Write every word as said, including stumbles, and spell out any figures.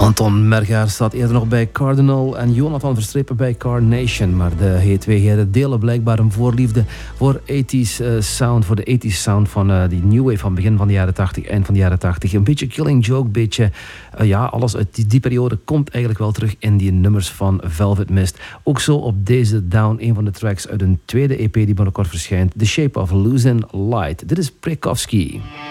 Anton Mergaard staat eerder nog bij Cardinal en Jonathan Verstrepen bij Carnation. Maar de twee heren delen blijkbaar een voorliefde voor eighties uh, sound, voor de eighties sound van uh, die new wave van begin van de jaren tachtig, eind van de jaren tachtig. Een beetje Killing Joke, een beetje, uh, ja, alles uit die, die periode komt eigenlijk wel terug in die nummers van Velvet Mist. Ook zo op deze Down, een van de tracks uit een tweede E P die binnenkort verschijnt, The Shape of Losing Light. Dit is Prekovsky.